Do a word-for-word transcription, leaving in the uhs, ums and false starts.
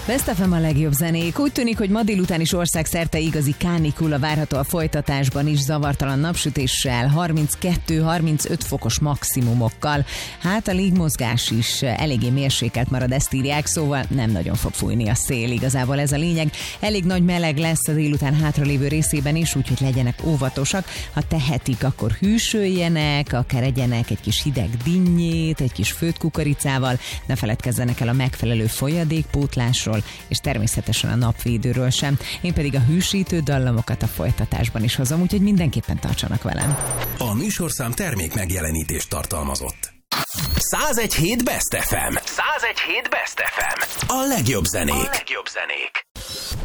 Best ef em a legjobb zenék. Úgy tűnik, hogy ma délután is országszerte igazi kánikula várható a folytatásban is, zavartalan napsütéssel, harminckettő-harmincöt fokos maximumokkal. Hát a légmozgás is eléggé mérsékelt marad, ezt írják, szóval nem nagyon fog fújni a szél, igazából ez a lényeg. Elég nagy meleg lesz a délután hátralévő részében is, úgyhogy legyenek óvatosak. Ha tehetik, akkor hűsöljenek, akár egyenek egy kis hideg dinnyét, egy kis főtt kukoricával, ne feledkezzenek el a megfelelő folyadékpótlásról, és természetesen a napvédőről sem. Én pedig a hűsítő dallamokat a folytatásban is hozom, úgyhogy mindenképpen tartsanak velem. A műsorszám termék megjelenítést tartalmazott. száz egy hét Best ef em. száz egy hét Best ef em. A legjobb zenék. A legjobb zenék.